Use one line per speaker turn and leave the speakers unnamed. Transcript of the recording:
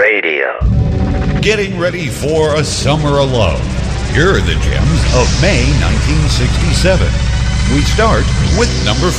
Radio.
Getting ready for a summer of love. Here are the gems of May 1967. We start with number